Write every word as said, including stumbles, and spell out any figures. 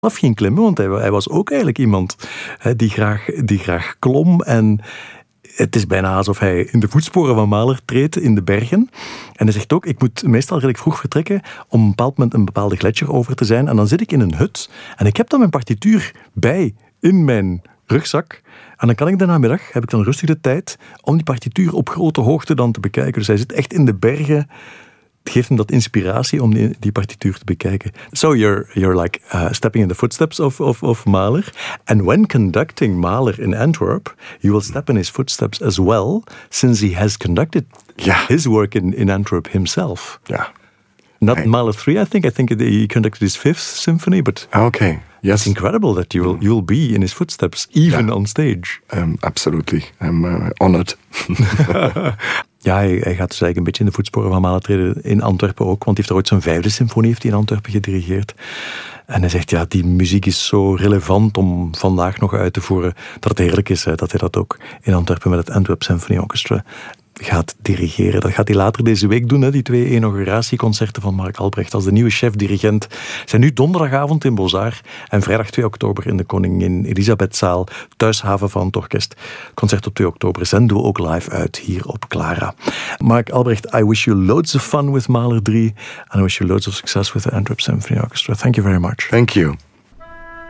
af ging klimmen, want hij, hij was ook eigenlijk iemand hè, die, graag, die graag klom en het is bijna alsof hij in de voetsporen van Mahler treedt in de bergen. En hij zegt ook, ik moet meestal redelijk vroeg vertrekken om op een bepaald moment een bepaalde gletsjer over te zijn. En dan zit ik in een hut en ik heb dan mijn partituur bij in mijn rugzak. En dan kan ik de namiddag, heb ik dan rustig de tijd om die partituur op grote hoogte dan te bekijken. Dus hij zit echt in de bergen. Het geeft hem dat inspiratie om die, die partituur te bekijken. So you're, you're like uh, stepping in the footsteps of, of, of Mahler. And when conducting Mahler in Antwerp, you will step in his footsteps as well, since he has conducted yeah. his work in, in Antwerp himself. Yeah. Not I, Mahler three, I think. I think he conducted his fifth symphony, but okay. Yes. It's incredible that you will you will be in his footsteps, even yeah. on stage. Um, absolutely. I'm uh, honored. Ja, hij, hij gaat dus eigenlijk een beetje in de voetsporen van Mahler treden in Antwerpen ook, want hij heeft er ooit zijn vijfde symfonie heeft hij in Antwerpen gedirigeerd. En hij zegt, ja, die muziek is zo relevant om vandaag nog uit te voeren, dat het heerlijk is hè, dat hij dat ook in Antwerpen met het Antwerp Symphony Orchestra gaat dirigeren. Dat gaat hij later deze week doen, hè, die twee inauguratieconcerten van Marc Albrecht als de nieuwe chef-dirigent. Zijn nu donderdagavond in Beaux-Arts en vrijdag twee oktober in de Koningin Elisabethzaal, thuishaven van het orkest. Concert op twee oktober zenden we ook live uit hier op Clara. Marc Albrecht, I wish you loads of fun with Mahler three and I wish you loads of success with the Antwerp Symphony Orchestra. Thank you very much. Thank you.